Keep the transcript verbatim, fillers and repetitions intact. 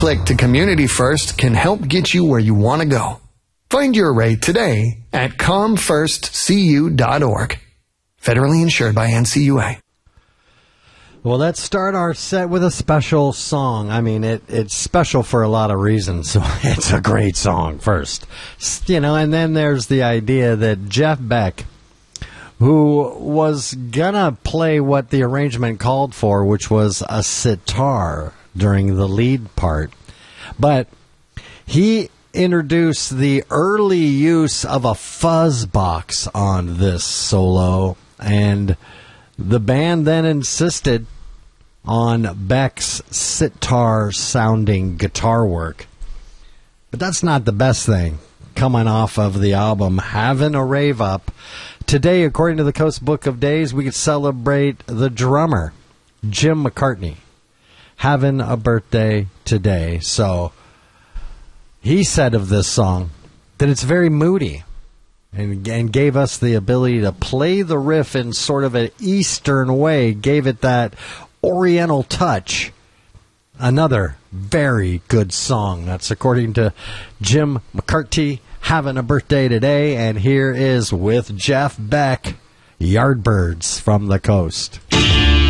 Click to Community First can help get you where you want to go. Find your rate today at com first c u dot org. Federally insured by N C U A. Well, let's start our set with a special song. I mean, it, it's special for a lot of reasons, so it's a great song first. You know, and then there's the idea that Jeff Beck, who was gonna play what the arrangement called for, which was a sitar during the lead part, but he introduced the early use of a fuzz box on this solo, and the band then insisted on Beck's sitar-sounding guitar work. But that's not the best thing coming off of the album Havin' a Rave Up. Today, according to the Coast Book of Days, we could celebrate the drummer, Jim McCartney, having a birthday today. So he said of this song that it's very moody, and, and gave us the ability to play the riff in sort of an Eastern way, gave it that Oriental touch. Another very good song. That's according to Jim McCartney, having a birthday today, and here is with Jeff Beck, Yardbirds from the Coast.